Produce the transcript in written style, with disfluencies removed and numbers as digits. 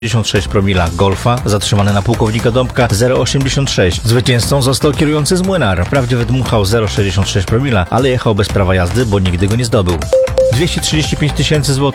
0,56 promila Golfa, zatrzymany na pułkownika Dąbka 0,86. Zwycięzcą został kierujący z Młynar. Wprawdzie wydmuchał 0,66 promila, ale jechał bez prawa jazdy, bo nigdy go nie zdobył. 235 000 zł